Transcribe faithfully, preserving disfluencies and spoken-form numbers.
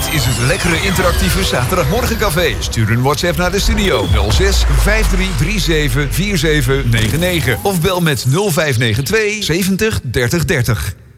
is het lekkere interactieve zaterdagmorgencafé. Stuur een WhatsApp naar de studio nul zes vijf drie drie zeven vier zeven negen negen of bel met nul vijf negen twee zeventig dertig dertig.